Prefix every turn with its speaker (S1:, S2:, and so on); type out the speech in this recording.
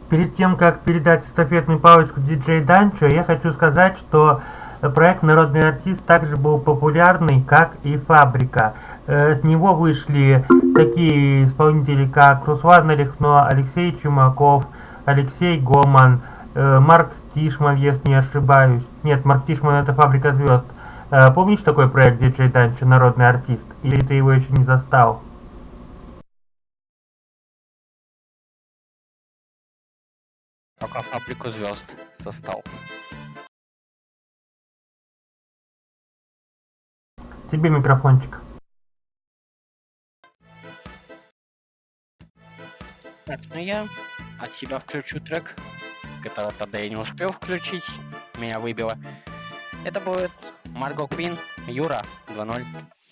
S1: Перед тем, как передать эстафетную палочку диджей Данчо, я хочу сказать, что проект «Народный артист» также был популярный, как и «Фабрика». С него вышли такие исполнители, как Руслан Орехно, Алексей Чумаков, Алексей Гоман, Марк Тишман, если не ошибаюсь. Нет, Марк Тишман — это «Фабрика звезд». Помнишь такой проект диджей Данчо «Народный артист»? Или ты его еще не застал?
S2: Только фабрику звезд застал.
S1: Тебе микрофончик.
S2: Так, ну я от себя включу трек, который тогда я не успел включить, меня выбило. Это будет Марго Квин, Юра 2.0.